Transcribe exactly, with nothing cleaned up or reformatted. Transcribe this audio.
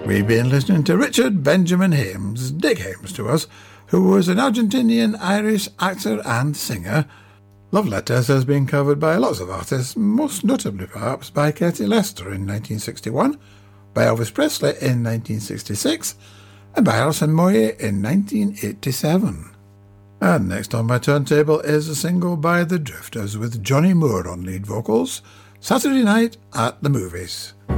We've been listening to Richard Benjamin Hames, Dick Hames to us, who was an Argentinian-Irish actor and singer. Love Letters has been covered by lots of artists, most notably perhaps by Katie Lester in nineteen sixty-one, by Elvis Presley in nineteen sixty-six, and by Alison Moyet in nineteen eighty-seven. And next on my turntable is a single by The Drifters with Johnny Moore on lead vocals, Saturday Night at the Movies.